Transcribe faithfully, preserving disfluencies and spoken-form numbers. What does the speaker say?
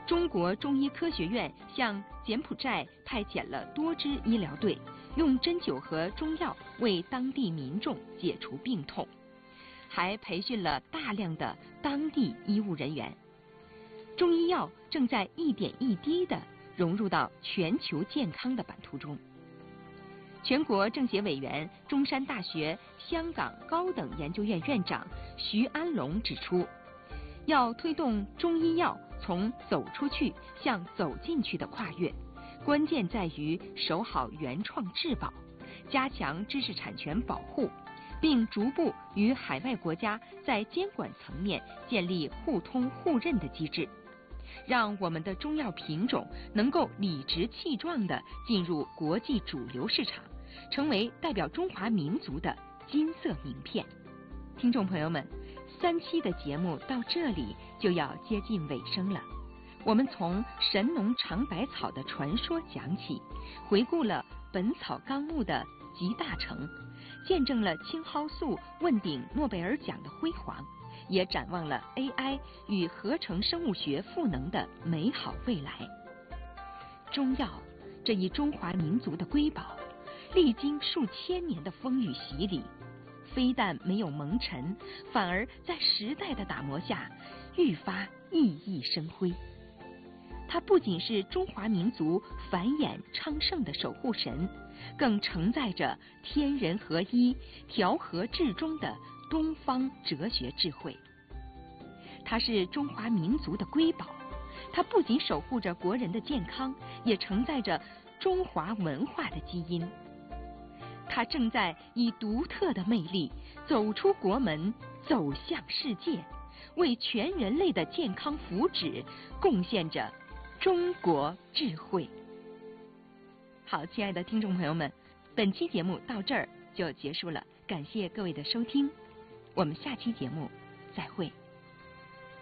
中国中医科学院向柬埔寨派遣了多支医疗队，用针灸和中药为当地民众解除病痛，还培训了大量的当地医务人员。中医药正在一点一滴地融入到全球健康的版图中。全国政协委员、中山大学香港高等研究院院长徐安龙指出，要推动中医药从走出去向走进去的跨越，关键在于守好原创质保，加强知识产权保护，并逐步与海外国家在监管层面建立互通互认的机制，让我们的中药品种能够理直气壮地进入国际主流市场，成为代表中华民族的金色名片。听众朋友们，三期的节目到这里就要接近尾声了。我们从神农尝百草的传说讲起，回顾了《本草纲目》的集大成，见证了青蒿素问鼎诺贝尔奖的辉煌，也展望了 A I 与合成生物学赋能的美好未来。中药这一中华民族的瑰宝，历经数千年的风雨洗礼，非但没有蒙尘，反而在时代的打磨下愈发熠熠生辉。它不仅是中华民族繁衍昌盛的守护神，更承载着天人合一、调和至中的东方哲学智慧。它是中华民族的瑰宝，它不仅守护着国人的健康，也承载着中华文化的基因。它正在以独特的魅力走出国门，走向世界，为全人类的健康福祉贡献着中国智慧。好，亲爱的听众朋友们，本期节目到这儿就结束了，感谢各位的收听，我们下期节目再会。